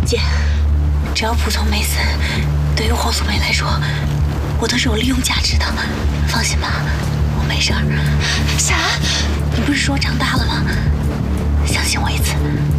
姐，只要蒲从没死，对于黄素梅来说，我都是有利用价值的。放心吧，我没事儿。 啥？ 你不是说长大了吗？相信我一次。